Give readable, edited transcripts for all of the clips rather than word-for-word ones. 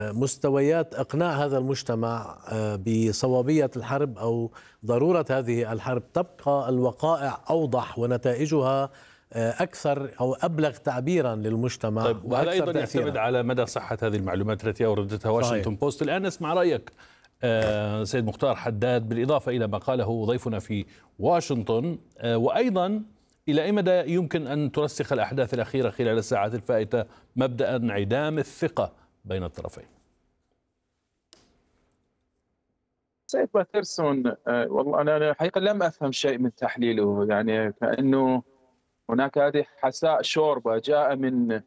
مستويات إقناع هذا المجتمع بصوابية الحرب أو ضرورة هذه الحرب، تبقى الوقائع أوضح ونتائجها أكثر أو أبلغ تعبيرا للمجتمع. طيب، وهذا أيضا يعتمد على مدى صحة هذه المعلومات التي أوردتها واشنطن بوست. الآن نسمع رأيك سيد مختار حداد، بالإضافة إلى ما قاله ضيفنا في واشنطن، وأيضا إلى أي مدى يمكن أن ترسخ الأحداث الأخيرة خلال الساعات الفائتة مبدأ انعدام الثقة بين الطرفين. سيد باترسون، والله أنا الحقيقة لم أفهم شيء من تحليله، يعني كأنه هناك هذه حساء شوربة جاء من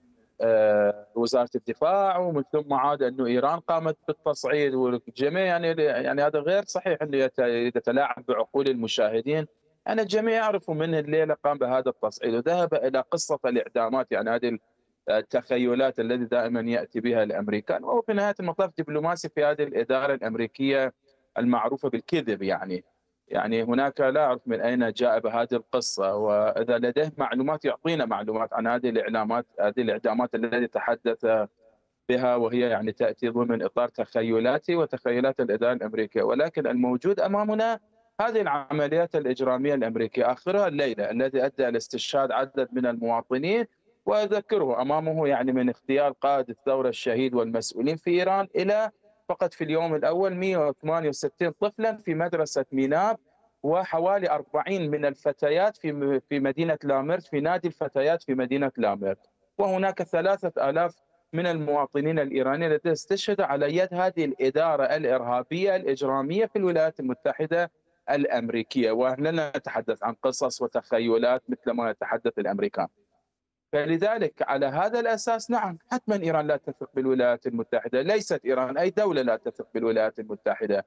وزارة الدفاع، ومن ثم عاد أنه إيران قامت بالتصعيد والجميع يعني هذا غير صحيح أنه يتلاعب بعقول المشاهدين. يعني الجميع يعرفوا من الليلة قام بهذا التصعيد وذهب إلى قصة الإعدامات، يعني هذه التخيلات التي دائما يأتي بها الأمريكان، وهو في نهاية المطاف دبلوماسي في هذه الإدارة الأمريكية المعروفة بالكذب. يعني هناك لا أعرف من أين جاء بهذه القصة، وإذا لديه معلومات يعطينا معلومات عن هذه الإعدامات التي تحدث بها، وهي يعني تأتي ضمن إطار تخيلاتي وتخيلات الإدارة الأمريكية. ولكن الموجود أمامنا هذه العمليات الإجرامية الأمريكية، آخرها الليلة الذي أدى إلى استشهاد عدد من المواطنين، وأذكره أمامه يعني من اغتيال قائد الثورة الشهيد والمسؤولين في إيران إلى فقط في اليوم الأول 168 طفلا في مدرسة ميناب، وحوالي 40 من الفتيات في مدينة لاميرت، في نادي الفتيات في مدينة لاميرت. وهناك 3000 من المواطنين الإيرانيين الذين استشهدوا على يد هذه الإدارة الإرهابية الإجرامية في الولايات المتحدة الأمريكية. ولن نتحدث عن قصص وتخيلات مثل ما يتحدث الأمريكان. فلذلك على هذا الأساس نعم حتما إيران لا تثق بالولايات المتحدة، ليست إيران أي دولة لا تثق بالولايات المتحدة.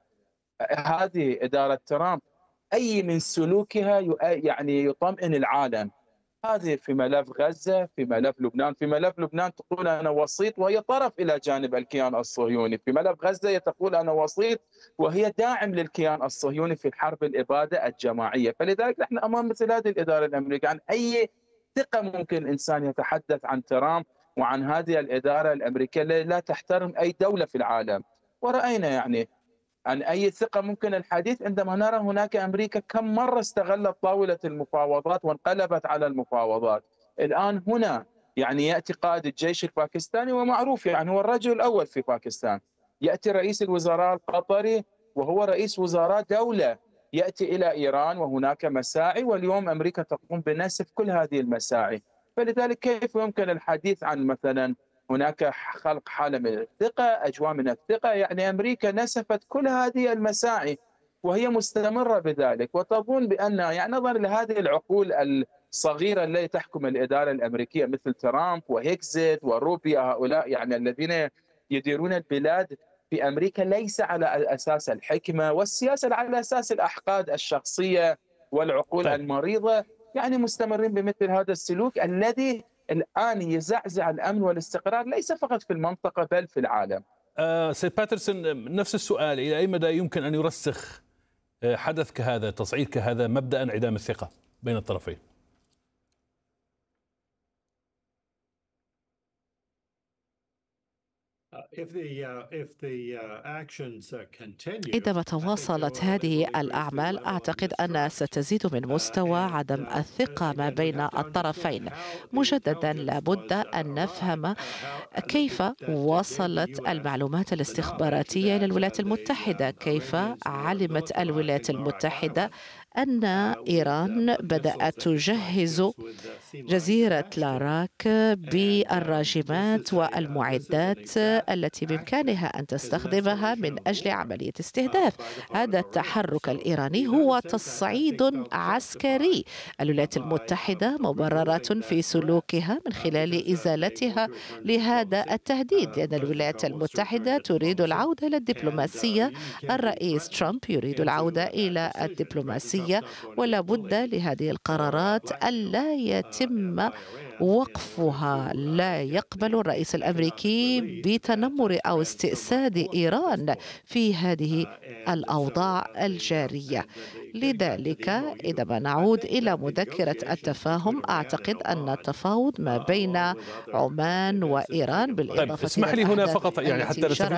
هذه إدارة ترامب أي من سلوكها يعني يطمئن العالم. هذه في ملف غزة، في ملف لبنان. في ملف لبنان تقول أنا وسيط وهي طرف إلى جانب الكيان الصهيوني. في ملف غزة تقول أنا وسيط وهي داعم للكيان الصهيوني في الحرب الإبادة الجماعية. فلذلك نحن أمام مثل هذه الإدارة الأمريكية. عن أي ثقة ممكن الإنسان يتحدث عن ترامب وعن هذه الإدارة الأمريكية لا تحترم أي دولة في العالم؟ ورأينا يعني عن أي ثقة ممكن الحديث عندما نرى هناك أمريكا كم مرة استغلت طاولة المفاوضات وانقلبت على المفاوضات. الآن هنا يعني يأتي قائد الجيش الباكستاني، ومعروف يعني هو الرجل الأول في باكستان، يأتي رئيس الوزراء القطري وهو رئيس وزراء دولة، يأتي إلى إيران وهناك مساعي، واليوم أمريكا تقوم بنسف كل هذه المساعي. فلذلك كيف يمكن الحديث عن مثلا هناك خلق حالة من الثقة، أجواء من الثقة؟ يعني أمريكا نسفت كل هذه المساعي وهي مستمرة بذلك، وتظن بأن يعني نظرا لهذه العقول الصغيرة التي تحكم الإدارة الأمريكية مثل ترامب وهيكزيت وروبيا، هؤلاء يعني الذين يديرون البلاد في أمريكا ليس على أساس الحكمة والسياسة، على أساس الأحقاد الشخصية والعقول المريضة. يعني مستمرين بمثل هذا السلوك الذي الآن يزعزع الأمن والاستقرار ليس فقط في المنطقة بل في العالم. سيد باترسون، نفس السؤال، إلى أي مدى يمكن أن يرسخ حدث كهذا، تصعيد كهذا، مبدأ انعدام الثقة بين الطرفين؟ عندما تواصلت هذه الأعمال أعتقد أن ستزيد من مستوى عدم الثقة ما بين الطرفين. مجددا لابد أن نفهم كيف وصلت المعلومات الاستخباراتية إلى الولايات المتحدة، كيف علمت الولايات المتحدة أن إيران بدأت تجهز جزيرة لاراك بالراجمات والمعدات التي بإمكانها أن تستخدمها من أجل عملية استهداف. هذا التحرك الإيراني هو تصعيد عسكري. الولايات المتحدة مبررة في سلوكها من خلال إزالتها لهذا التهديد، لأن الولايات المتحدة تريد العودة إلى الدبلوماسية. الرئيس ترامب يريد العودة إلى الدبلوماسية، ولا بد لهذه القرارات ألا يتم وقفها. لا يقبل الرئيس الأمريكي بتنمر أو استئساد إيران في هذه الأوضاع الجارية. لذلك عندما نعود إلى مذكرة التفاهم، أعتقد أن التفاوض ما بين عمان وإيران بالإضافة اسمح لي هنا فقط يعني حتى